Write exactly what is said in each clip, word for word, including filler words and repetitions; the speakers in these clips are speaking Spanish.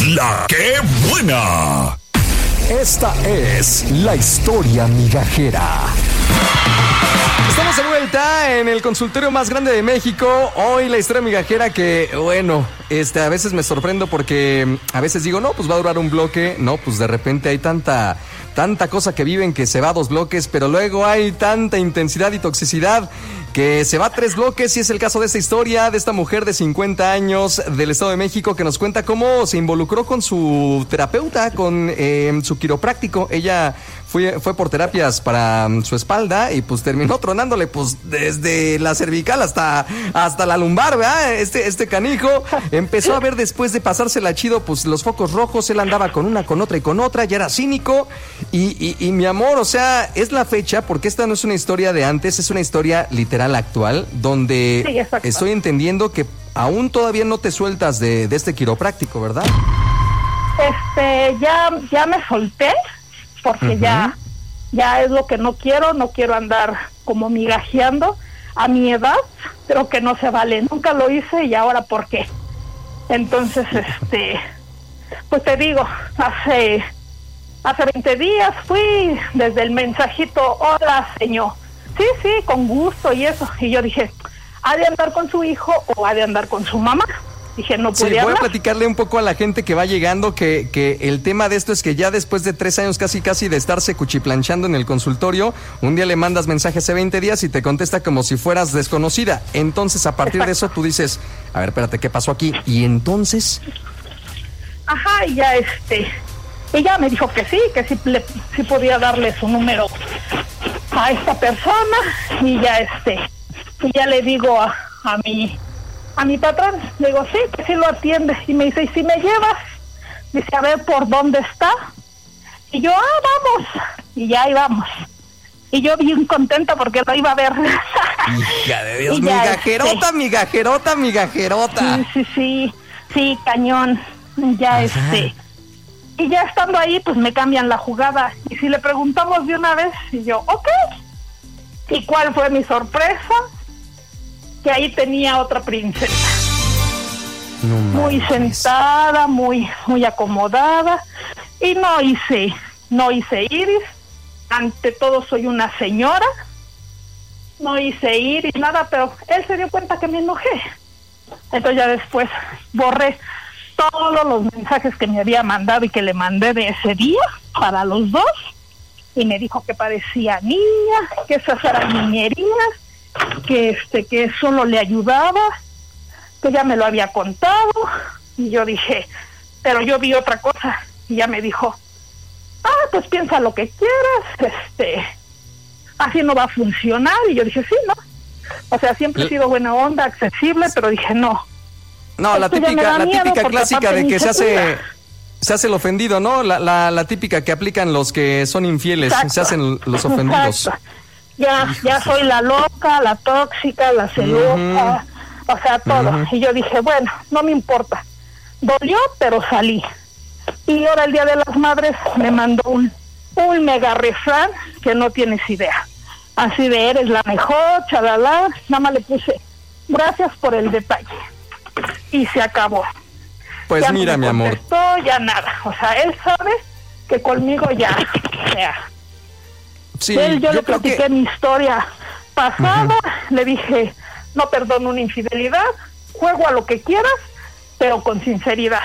La que buena. Esta es la historia migajera. Estamos de vuelta en el consultorio más grande de México. Hoy la historia migajera que, bueno, este, a veces me sorprendo porque a veces digo, no, pues va a durar un bloque. No, pues de repente hay tanta, tanta cosa que viven que se va a dos bloques, pero luego hay tanta intensidad y toxicidad que se va a tres bloques, y es el caso de esta historia de esta mujer de cincuenta años del Estado de México que nos cuenta cómo se involucró con su terapeuta, con eh, su quiropráctico. Ella fue, fue por terapias para um, su espalda y pues terminó tronándole pues desde la cervical hasta, hasta la lumbar, ¿verdad? Este, este canijo empezó a ver, después de pasársela chido, pues los focos rojos. Él andaba con una, con otra y con otra, ya era cínico y, y, y mi amor, o sea, es la fecha, porque esta no es una historia de antes, es una historia literal actual, donde sí, estoy entendiendo que aún todavía no te sueltas de, de este quiropráctico, ¿verdad? Este, ya, ya me solté, porque uh-huh. ya, ya es lo que no quiero, no quiero andar como migajeando a mi edad, creo que no se vale, nunca lo hice y ahora ¿por qué? Entonces, este, pues te digo, hace, hace veinte días fui desde el mensajito, hola señor, sí, sí, con gusto y eso. Y yo dije, ¿ha de andar con su hijo o ha de andar con su mamá? Dije, no puede sí, hablar. Voy a platicarle un poco a la gente que va llegando que, que el tema de esto es que ya después de tres años casi casi de estarse cuchiplanchando en el consultorio, un día le mandas mensaje hace veinte días y te contesta como si fueras desconocida. Entonces, a partir Exacto. de eso tú dices, a ver, espérate, ¿qué pasó aquí? Y entonces... Ajá, y ya este... Ella me dijo que sí, que sí, le, sí podía darle su número a esta persona, y ya este, y ya le digo a, a mi a mi patrón, le digo sí, que sí lo atiende, y me dice, ¿y si me llevas? Dice, a ver por dónde está, y yo, ah, vamos, y ya ahí vamos, y yo bien contenta porque lo iba a ver. Hija de Dios, migajerota, este, migajerota, migajerota. Sí, sí, sí, sí, cañón, ya Ajá. este... Y ya estando ahí, pues me cambian la jugada. Y si le preguntamos de una vez, y yo, ok. ¿Y cuál fue mi sorpresa? Que ahí tenía otra princesa. No muy sentada, muy, muy acomodada. Y no hice, no hice iris. Ante todo soy una señora. No hice iris, nada, pero él se dio cuenta que me enojé. Entonces ya después borré todos los mensajes que me había mandado y que le mandé de ese día para los dos, y me dijo que parecía niña, que esas eran niñerías, que este que solo le ayudaba, que ya me lo había contado. Y yo dije, pero yo vi otra cosa, y ya me dijo, ah, pues piensa lo que quieras, este así no va a funcionar. Y yo dije, sí, no, o sea, siempre he sido buena onda, accesible, pero dije, no. No, la típica, la típica clásica de que se hace, se hace el ofendido, ¿no? La, la, la típica que aplican los que son infieles, Exacto. se hacen los ofendidos. Exacto. Ya, Hijo. ya soy la loca, la tóxica, la celosa, uh-huh. o sea, todo. Uh-huh. Y yo dije, bueno, no me importa. Dolió, pero salí. Y ahora el Día de las Madres me mandó un, un mega refrán que no tienes idea. Así de, eres la mejor, chalala. Nada más le puse, gracias por el detalle. Y se acabó. Pues ya mira, no me mi contestó, amor. Ya nada. O sea, él sabe que conmigo ya. O sea, sí, él, yo, yo le platiqué que... mi historia pasada. Uh-huh. Le dije, no perdono una infidelidad. Juego a lo que quieras, pero con sinceridad.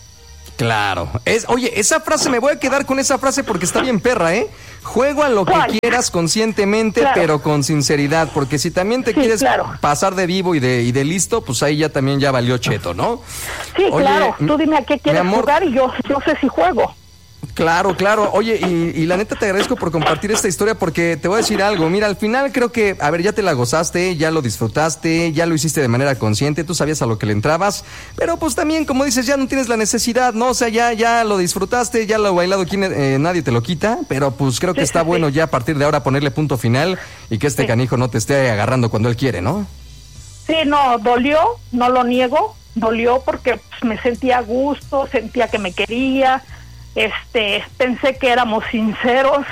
Claro. Es, oye, esa frase, me voy a quedar con esa frase porque está bien perra, ¿eh? Juego a lo que Ay. quieras conscientemente, claro. pero con sinceridad, porque si también te sí, quieres claro. pasar de vivo y de y de listo, pues ahí ya también ya valió cheto, ¿no? Sí, Oye, claro. Tú dime a qué quieres amor, jugar y yo, yo sé si juego. Claro, claro. Oye, y, y la neta te agradezco por compartir esta historia porque te voy a decir algo. Mira, al final creo que, a ver, ya te la gozaste, ya lo disfrutaste, ya lo hiciste de manera consciente, tú sabías a lo que le entrabas, pero pues también, como dices, ya no tienes la necesidad, ¿no? O sea, ya ya lo disfrutaste, ya lo bailado, ¿quién, eh, nadie te lo quita, pero pues creo que sí, está sí, bueno sí. ya a partir de ahora ponerle punto final y que este sí. canijo no te esté agarrando cuando él quiere, ¿no? Sí, no, dolió, no lo niego, dolió porque pues, me sentía a gusto, sentía que me quería. Este, pensé que éramos sinceros,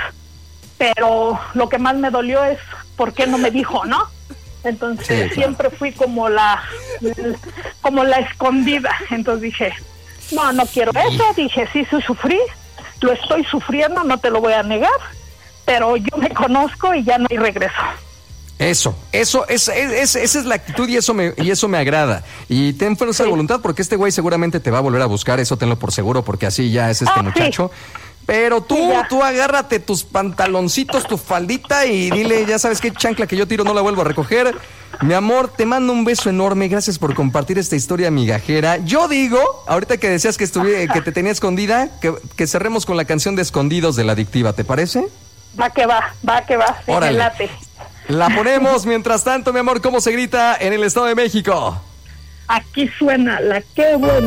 pero lo que más me dolió es por qué no me dijo, ¿no? Entonces sí, claro. siempre fui como la como la escondida. Entonces dije, No, no quiero eso. Dije, sí, sí sufrí, lo estoy sufriendo, no te lo voy a negar, pero yo me conozco y ya no hay regreso. Eso, eso, es, es, es, esa es la actitud y eso me, y eso me agrada. Y ten fuerza de voluntad porque este güey seguramente te va a volver a buscar, eso tenlo por seguro, porque así ya es este Ah, muchacho. sí. Pero tú, Sí, ya. tú agárrate tus pantaloncitos, tu faldita y dile, ya sabes qué chancla que yo tiro no la vuelvo a recoger. Mi amor, te mando un beso enorme, gracias por compartir esta historia migajera. Yo digo, ahorita que decías que estuve, que te tenía escondida, que, que cerremos con la canción de Escondidos de La Adictiva, ¿te parece? Va que va, va que va, sí, me Órale. late. La ponemos, mientras tanto, mi amor, ¿cómo se grita en el Estado de México? Aquí suena la que buena.